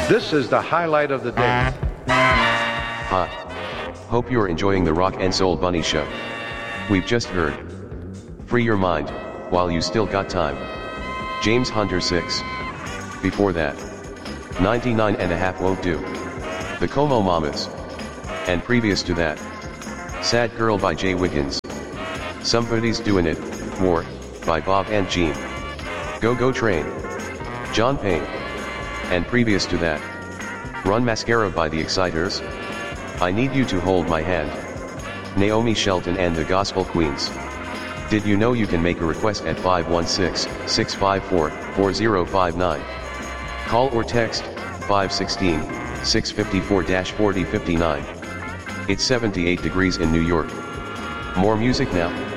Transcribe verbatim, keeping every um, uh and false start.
This is the highlight of the day. Ha. Hope you're enjoying the Rock and Soul Bunny Show. We've just heard Free Your Mind, While You Still Got Time. James Hunter six. Before that, ninety-nine and a half Won't Do. The Como Mamas. And previous to that, Sad Girl by Jay Wiggins. Somebody's Doing It, More, by Bob and Jean. Go Go Train. John Payne. And previous to that, Run Mascara by The Exciters. I Need You to Hold My Hand. Naomi Shelton and the Gospel Queens. Did you know you can make a request at five one six, six five four, four zero five nine? Call or text five one six, six five four, four zero five nine. It's seventy-eight degrees in New York. More music now.